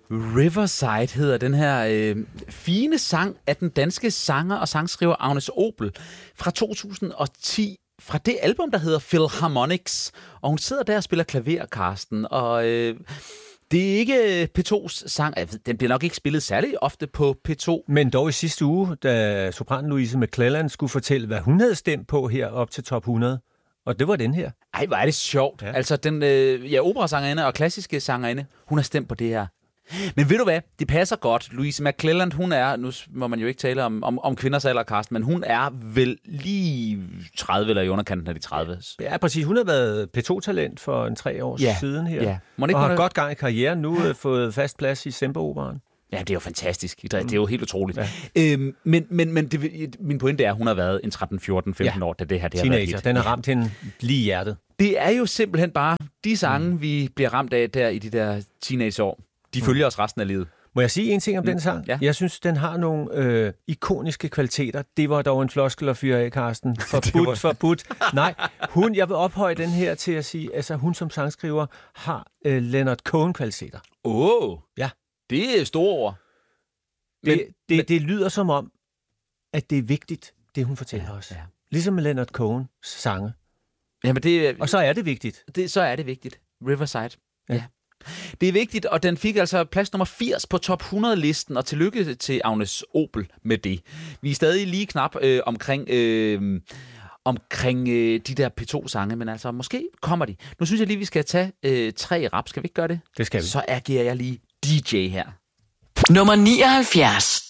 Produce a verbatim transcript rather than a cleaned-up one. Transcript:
Riverside hedder den her øh, fine sang af den danske sanger og sangskriver Agnes Obel fra to tusind og ti, fra det album, der hedder Philharmonics. Og hun sidder der og spiller klaver, Karsten, og øh, det er ikke P to's sang. Den bliver nok ikke spillet særlig ofte på P to. Men dog i sidste uge, da sopranen Louise McClelland skulle fortælle, hvad hun havde stemt på her op til top hundrede. Og det var den her. Ej, hvor er det sjovt. Ja. Altså, den øh, ja, operasangerinde og klassiske sangerinde, hun har stemt på det her. Men ved du hvad? Det passer godt. Louise McClelland, hun er, nu må man jo ikke tale om, om, om kvinders alder, Karsten, men hun er vel lige tredive eller i underkanten af de tredive. Ja, præcis. Hun har været P to-talent for en tre år ja. siden her. Ja. Ikke, og har godt gang i karrieren. Nu har fået fast plads i Semperoperaen. Ja, det er jo fantastisk. Det er, det er jo helt utroligt. Ja. Øhm, men men, men det, min pointe er, at hun har været en tretten, fjorten, femten ja. år, da det her det har været hit. Den har ramt hende lige i hjertet. Det er jo simpelthen bare de sange, mm. vi bliver ramt af der i de der teenageår. De følger mm. os resten af livet. Må jeg sige en ting om mm. den sang? Ja. Jeg synes, den har nogle øh, ikoniske kvaliteter. Det var dog en floskel at fyre af, Karsten. Forbudt, var... forbudt. Nej, hun, jeg vil ophøje den her til at sige, altså hun som sangskriver har øh, Leonard Cohen-kvaliteter. Åh, oh, ja. Det er store ord. Men, det, det, men... det lyder som om, at det er vigtigt, det hun fortæller ja, os. Ja. Ligesom med Leonard Cohens sange. Jamen det, og så er det vigtigt. Det, så er det vigtigt. Riverside. Ja. ja. Det er vigtigt, og den fik altså plads nummer firs på top hundrede-listen, og tillykke til Agnes Obel med det. Vi er stadig lige knap øh, omkring, øh, omkring øh, de der P to-sange, men altså måske kommer de. Nu synes jeg lige, vi skal tage øh, tre rap. Skal vi ikke gøre det? Det skal vi. Så agerer jeg lige D J her. Nummer nioghalvfjerds.